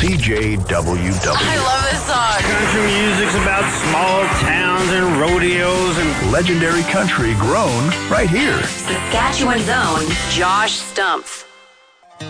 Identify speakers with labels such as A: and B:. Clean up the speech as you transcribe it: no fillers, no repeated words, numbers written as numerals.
A: CJWW.
B: I love this song.
C: Country music's about small towns and rodeos and
A: Legendary country grown right here.
B: Saskatchewan's own Josh Stumpf.